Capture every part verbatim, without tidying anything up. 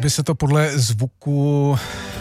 kdyby se to podle zvuku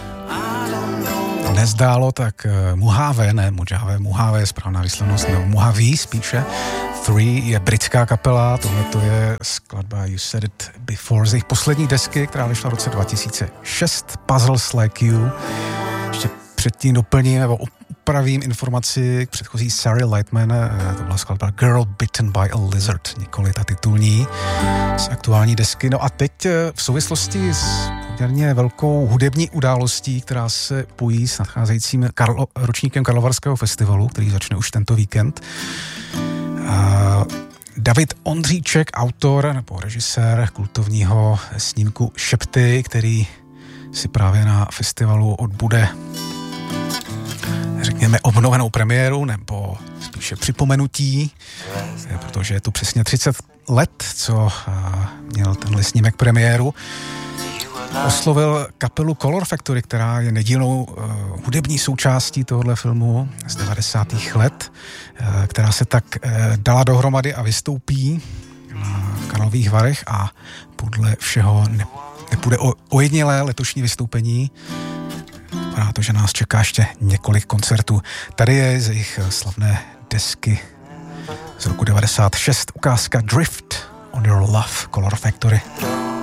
nezdálo, tak Mojave, ne Mojave, Mojave je správná výslovnost, nebo Mojave spíše. Three je britská kapela, tohle to je skladba You Said It Before z jejich poslední desky, která vyšla v roce dva tisíce šest, Puzzles Like You. Ještě předtím doplním nebo upravím informaci k předchozí Sarah Lightman, to byla skladba Girl Bitten by a Lizard, nikoli ta titulní z aktuální desky. No a teď v souvislosti s poměrně velkou hudební událostí, která se pojí s nadcházejícím Karlo, ročníkem Karlovarského festivalu, který začne už tento víkend. Uh, David Ondříček, autor nebo režisér kultovního snímku Šepty, který si právě na festivalu odbude, řekněme, obnovenou premiéru, nebo spíše připomenutí, protože je to přesně třicet let, co měl tenhle snímek premiéru. Oslovil kapelu Color Factory, která je nedílnou uh, hudební součástí tohohle filmu z devadesátých let, uh, která se tak uh, dala dohromady a vystoupí na Karlových Varech a podle všeho ne, nepůjde o ojedinělé letošní vystoupení. Vypadá to, že nás čeká ještě několik koncertů. Tady je z jejich slavné desky z roku devadesát šest ukázka Drift on Your Love, Color Factory.